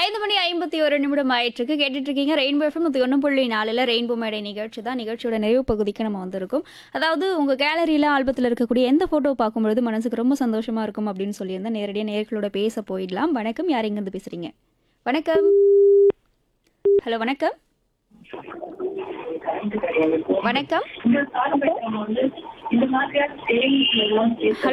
5:51 ஆயிட்டிருக்கு. கேட்டுட்டு இருக்கீங்க ரெயின்போ எஃப்எம் 101.4ல ரெயின்போ மேடை நிகழ்ச்சி தான். நிகழ்ச்சியோட நிறைவு பகுதிக்கு நம்ம வந்திருக்கோம். அதாவது உங்க கேலரியில ஆல்பத்தில் இருக்கக்கூடிய எந்த ஃபோட்டோ பார்க்கும்பொழுது மனசுக்கு ரொம்ப சந்தோஷமா இருக்கும் அப்படின்னு சொல்லியிருந்தேன். நேரடியாக நேயர்களோட பேச போயிடலாம். வணக்கம், யார் எங்கேருந்து பேசுறீங்க? வணக்கம். ஹலோ, வணக்கம். வணக்கம். ஹலோ.